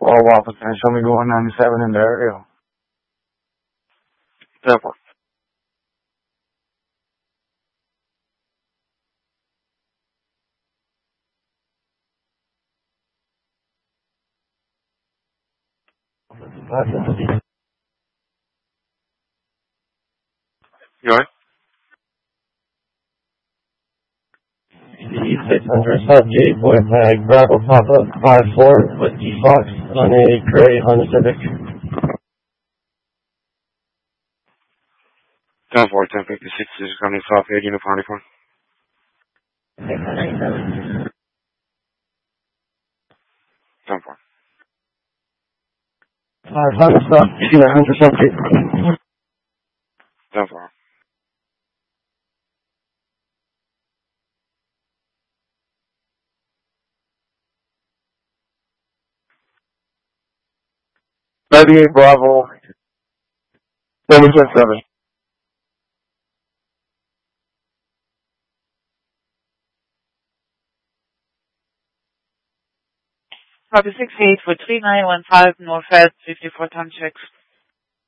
Or what potentially going 97 in the area. Therefore. You alright? 600 subject with gravel pop-up 5-4 with D-Fox on a gray Honda Civic. 10-4, 1056 is coming south 8 uniform 94. 10-4. 500 stop, 900 subject. 10-4. '98 Bravo, 7. Copy 68 for 3915 Northwest 54 time checks.